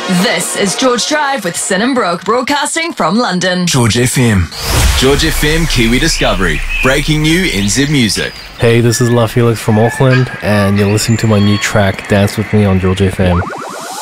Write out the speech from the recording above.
This is George Drive with Sin and Brooke, broadcasting from London. George FM. George FM Kiwi Discovery. Breaking new NZ music. Hey, this is La Felix from Auckland, and you're listening to my new track, Dance With Me, on George FM.